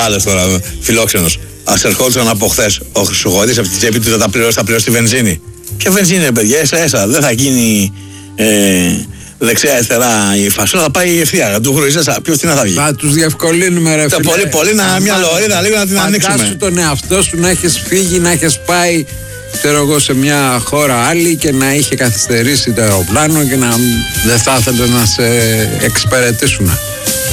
Άλλος τώρα, φιλόξενος. Ας ερχόντουσαν από χθες ο Χρυσοχοίδης από την τσέπη του, θα πληρώσει τη βενζίνη. Ποια βενζίνη, παιδιά, ίσα-ίσα. Δεν θα γίνει δεξιά-αριστερά η φασούλα, θα πάει ευθεία. Του Χρυσοχοίδη, ποιος τι να θα βγει. Θα τους διευκολύνουμε, ρε φίλε. Πολύ, μια λωρίδα λίγο να την ανοίξουμε. Φαντάσου τον εαυτό σου να έχεις φύγει, να έχεις πάει, ξέρω εγώ, σε μια χώρα άλλη και να είχε καθυστερήσει το αεροπλάνο και να δεν θα ήθελε να σε εξυπηρετήσουν.